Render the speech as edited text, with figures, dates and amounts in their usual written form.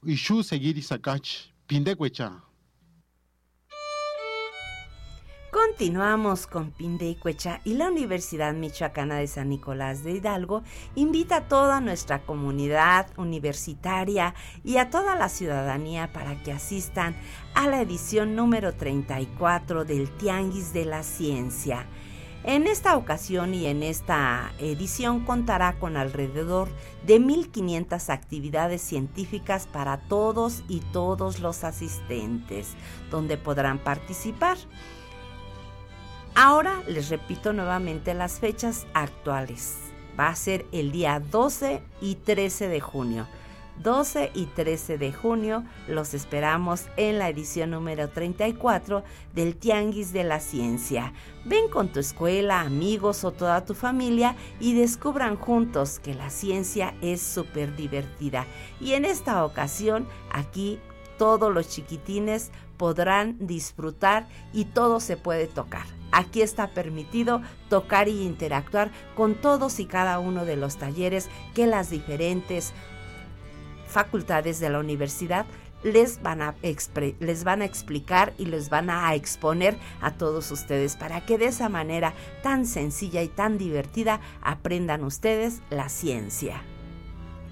ishu seguir isakach, pindecuecha. Continuamos con Pindeycuecha y la Universidad Michoacana de San Nicolás de Hidalgo invita a toda nuestra comunidad universitaria y a toda la ciudadanía para que asistan a la edición número 34 del Tianguis de la Ciencia. En esta ocasión y en esta edición contará con alrededor de 1,500 actividades científicas para todos y todos los asistentes, donde podrán participar. Ahora les repito nuevamente las fechas actuales. Va a ser el día 12 y 13 de junio. 12 y 13 de junio los esperamos en la edición número 34 del Tianguis de la Ciencia. Ven con tu escuela, amigos o toda tu familia y descubran juntos que la ciencia es súper divertida. Y en esta ocasión, aquí todos los chiquitines podrán disfrutar y todo se puede tocar. Aquí está permitido tocar y interactuar con todos y cada uno de los talleres que las diferentes facultades de la universidad les van a explicar y les van a exponer a todos ustedes para que de esa manera tan sencilla y tan divertida aprendan ustedes la ciencia.